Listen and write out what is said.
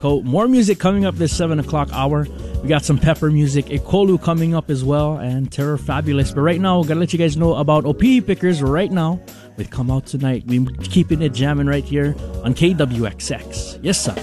So more music coming up this 7 o'clock hour. We got some Pepper music, Ekolu coming up as well, and Terror Fabulous. But right now, we're going to let you guys know about OP Pickers right now with Come Out Tonight. We're keeping it jamming right here on KWXX. Yes, sir.